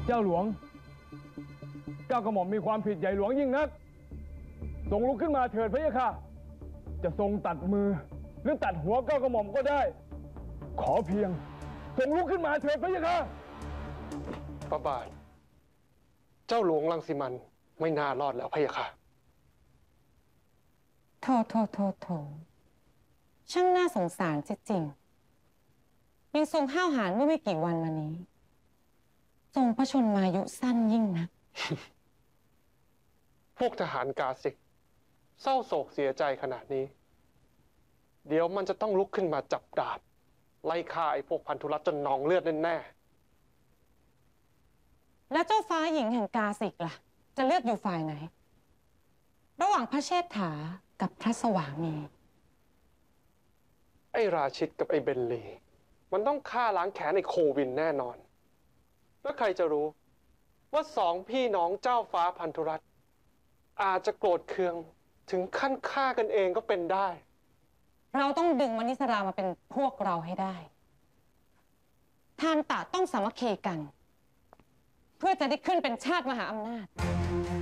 เจ้าหลวงเก้ากระหม่อมมีความผิดใหญ่หลวงยิ่งนักทรงลุกขึ้นมาเถิดพระยะค่ะจะทรงตัดมือหรือตัดหัวเก้ากระหม่อมก็ได้ขอเพียงทรงลุกขึ้นมาเถิดพระยะค่ะพระบาทเจ้าหลวงรังสิมันไม่น่ารอดแล้วพระยะค่ะโถช่างน่าสงสารจริงๆยังทรงห้าวหาญเมื่อไม่กี่วันมานี้ทรงพระชนมายุสั้นยิ่งนักพวกทหารกาสิกเศร้าโศกเสียใจขนาดนี้เดี๋ยวมันจะต้องลุกขึ้นมาจับดาบไล่ฆ่าไอ้พวกพันธุรัตน์จนนองเลือดแน่และเจ้าฟ้าหญิงแห่งกาสิกล่ะจะเลือกอยู่ฝ่ายไหนระหว่างพระเชษฐากับพระสวามีไอ้ราชิตกับไอ้เบนลีมันต้องฆ่าล้างแค้นไอ้โควินแน่นอนแล้วใครจะรู้ว่าสองพี่น้องเจ้าฟ้าพันธุรัตน์อาจจะโกรธเคืองถึงขั้นฆ่ากันเองก็เป็นได้เราต้องดึงมณิสรามาเป็นพวกเราให้ได้ทานตะต้องสามัคคีกันเพื่อจะได้ขึ้นเป็นชาติมหาอำนาจ